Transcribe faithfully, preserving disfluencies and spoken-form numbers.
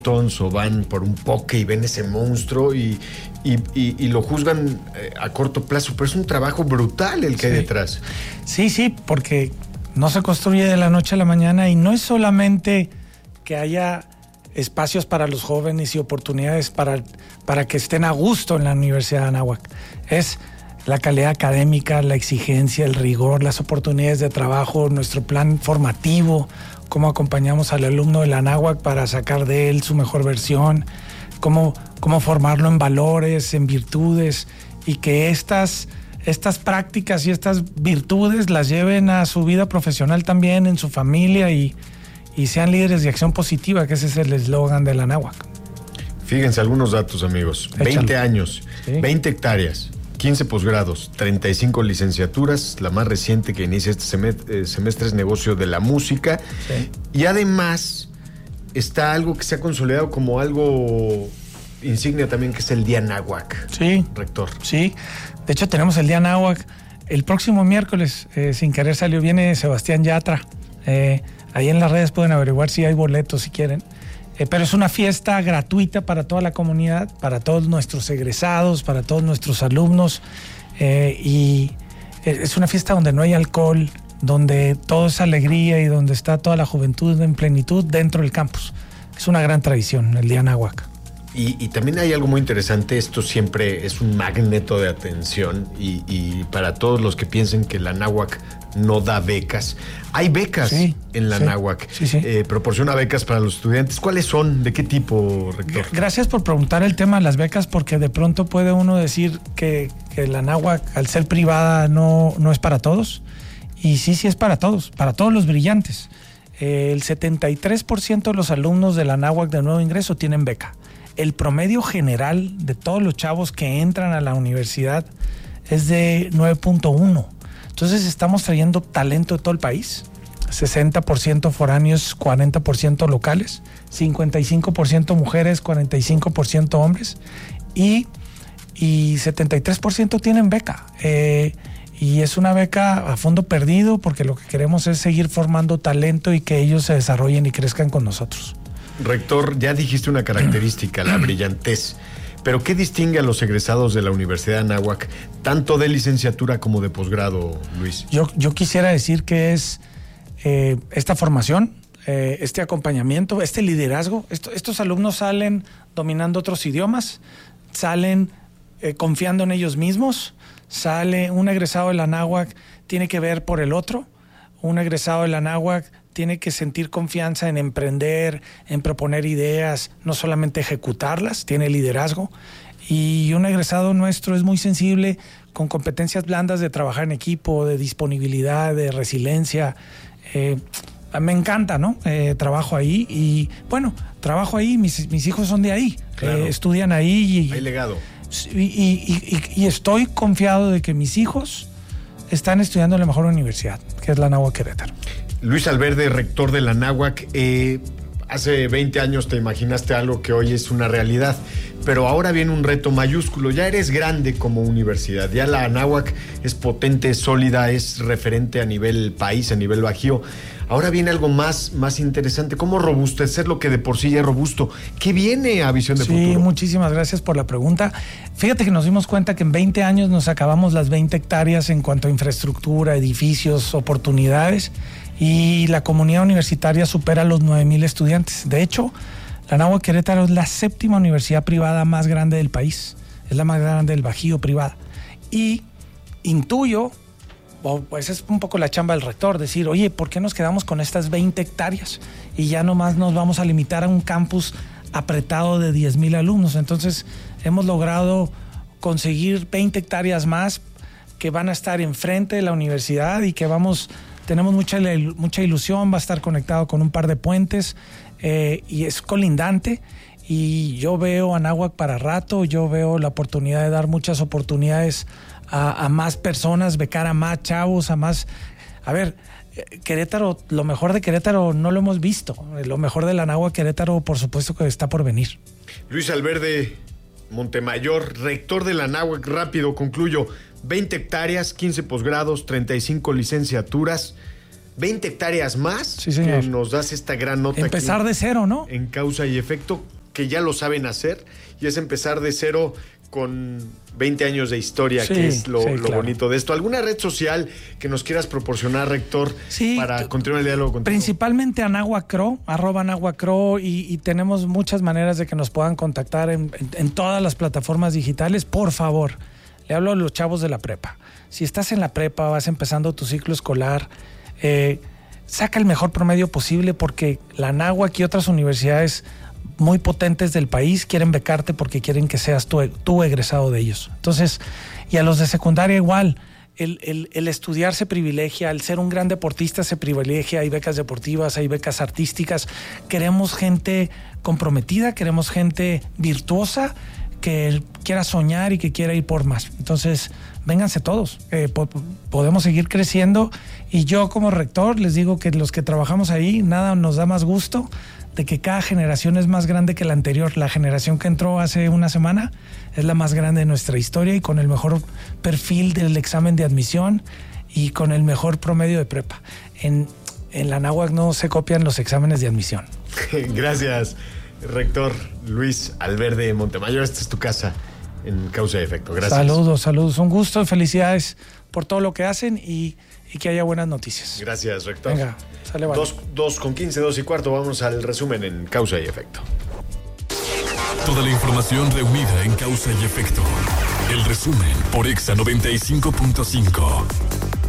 o van por un poke y ven ese monstruo y, y, y, y lo juzgan eh, a corto plazo, pero es un trabajo brutal el que sí hay detrás. Sí, sí, porque no se construye de la noche a la mañana y no es solamente que haya espacios para los jóvenes y oportunidades para, para que estén a gusto en la Universidad de Anáhuac. Es la calidad académica, la exigencia, el rigor, las oportunidades de trabajo, nuestro plan formativo, cómo acompañamos al alumno del Anáhuac para sacar de él su mejor versión, cómo, cómo formarlo en valores, en virtudes, y que estas, estas prácticas y estas virtudes las lleven a su vida profesional también, en su familia, y, y sean líderes de acción positiva, que ese es el eslogan del Anáhuac. Fíjense algunos datos, amigos. Échalo. veinte años, ¿sí? veinte hectáreas, quince posgrados, treinta y cinco licenciaturas, la más reciente que inicia este semestre, semestre es negocio de la música. Sí. Y además está algo que se ha consolidado como algo insignia también, que es el Día Anáhuac. Sí. Rector. Sí, de hecho tenemos el Día Anáhuac el próximo miércoles, eh, sin querer salió, viene Sebastián Yatra. Eh, ahí en las redes pueden averiguar si hay boletos si quieren. Eh, pero es una fiesta gratuita para toda la comunidad, para todos nuestros egresados, para todos nuestros alumnos, eh, y es una fiesta donde no hay alcohol, donde todo es alegría y donde está toda la juventud en plenitud dentro del campus. Es una gran tradición, el Día Anáhuac. Y, y también hay algo muy interesante, esto siempre es un magneto de atención, y, y para todos los que piensen que la Anáhuac no da becas, hay becas sí, en la sí, Anáhuac, sí, sí. Eh, proporciona becas para los estudiantes. ¿Cuáles son? ¿De qué tipo, rector? Gracias por preguntar el tema de las becas, porque de pronto puede uno decir que, que la Anáhuac, al ser privada, no, no es para todos, y sí, sí es para todos, para todos los brillantes. Eh, el setenta y tres por ciento de los alumnos de la Anáhuac de nuevo ingreso tienen beca. El promedio general de todos los chavos que entran a la universidad es de nueve punto uno. Entonces estamos trayendo talento de todo el país. sesenta por ciento foráneos, cuarenta por ciento locales, cincuenta y cinco por ciento mujeres, cuarenta y cinco por ciento hombres, y, y setenta y tres por ciento tienen beca. Eh, y es una beca a fondo perdido, porque lo que queremos es seguir formando talento y que ellos se desarrollen y crezcan con nosotros. Rector, ya dijiste una característica, la brillantez. Pero ¿qué distingue a los egresados de la Universidad de Anáhuac, tanto de licenciatura como de posgrado, Luis? Yo, yo quisiera decir que es eh, esta formación, eh, este acompañamiento, este liderazgo. Esto, estos alumnos salen dominando otros idiomas, salen eh, confiando en ellos mismos, sale un egresado de la Anáhuac, tiene que ver por el otro. Un egresado de la Anáhuac tiene que sentir confianza en emprender, en proponer ideas, no solamente ejecutarlas, tiene liderazgo. Y un egresado nuestro es muy sensible, con competencias blandas de trabajar en equipo, de disponibilidad, de resiliencia. Eh, me encanta, ¿no? Eh, trabajo ahí y, bueno, trabajo ahí, mis, mis hijos son de ahí, claro. eh, estudian ahí. Y, hay legado. Y, y, y, y estoy confiado de que mis hijos están estudiando en la mejor universidad, que es la Anáhuac Querétaro. Luis Alberde, rector de la Anáhuac, eh, hace veinte años te imaginaste algo que hoy es una realidad, pero ahora viene un reto mayúsculo. Ya eres grande como universidad, ya la Anáhuac es potente, es sólida, es referente a nivel país, a nivel bajío. Ahora viene algo más, más interesante. ¿Cómo robustecer lo que de por sí ya es robusto? ¿Qué viene a Visión de sí, Futuro? Sí, muchísimas gracias por la pregunta. Fíjate que nos dimos cuenta que en veinte años nos acabamos las veinte hectáreas en cuanto a infraestructura, edificios, oportunidades, y la comunidad universitaria supera los nueve mil estudiantes. De hecho, la Anáhuac Querétaro es la séptima universidad privada más grande del país. Es la más grande del Bajío privada. Y intuyo, pues es un poco la chamba del rector, decir, oye, ¿por qué nos quedamos con estas veinte hectáreas? Y ya nomás nos vamos a limitar a un campus apretado de diez mil alumnos. Entonces, hemos logrado conseguir veinte hectáreas más que van a estar enfrente de la universidad y que vamos... Tenemos mucha, mucha ilusión, va a estar conectado con un par de puentes, eh, y es colindante, y yo veo Anáhuac para rato. Yo veo la oportunidad de dar muchas oportunidades a, a más personas, becar a más chavos, a más... A ver, Querétaro, lo mejor de Querétaro no lo hemos visto, lo mejor de la Anáhuac Querétaro por supuesto que está por venir. Luis Alberde Montemayor, rector de la Anáhuac, rápido concluyo. veinte hectáreas, quince posgrados, treinta y cinco licenciaturas. veinte hectáreas más. Sí, señor. Que nos das esta gran nota. Empezar aquí de cero, ¿no? En Causa y Efecto, que ya lo saben hacer, y es empezar de cero con veinte años de historia, Sí, que es lo, sí, lo claro. bonito de esto. ¿Alguna red social que nos quieras proporcionar, rector, Sí, para continuar el diálogo contigo? Principalmente Anáhuac-Cro, arroba Anáhuac-Cro, y, y tenemos muchas maneras de que nos puedan contactar en, en, en todas las plataformas digitales. Por favor, le hablo a los chavos de la prepa. Si estás en la prepa, vas empezando tu ciclo escolar, eh, saca el mejor promedio posible, porque la Anáhuac y otras universidades muy potentes del país quieren becarte porque quieren que seas tú, tú egresado de ellos. Entonces, y a los de secundaria igual, el, el, el estudiar se privilegia, el ser un gran deportista se privilegia, hay becas deportivas, hay becas artísticas. Queremos gente comprometida, queremos gente virtuosa que quiera soñar y que quiera ir por más. Entonces, vénganse todos, eh, po- podemos seguir creciendo, y yo como rector les digo que los que trabajamos ahí, nada nos da más gusto de que cada generación es más grande que la anterior. La generación que entró hace una semana es la más grande de nuestra historia, y con el mejor perfil del examen de admisión y con el mejor promedio de prepa. En, en la Anáhuac no se copian los exámenes de admisión. Gracias, rector Luis Alverde Montemayor. Esta es tu casa en Causa y Efecto. Gracias. Saludos, saludos. Un gusto y felicidades por todo lo que hacen, y, y que haya buenas noticias. Gracias, rector. Venga, sale, vale. Dos, dos con quince, dos y cuarto. Vamos al resumen en Causa y Efecto. Toda la información reunida en Causa y Efecto. El resumen por Exa noventa y cinco punto cinco.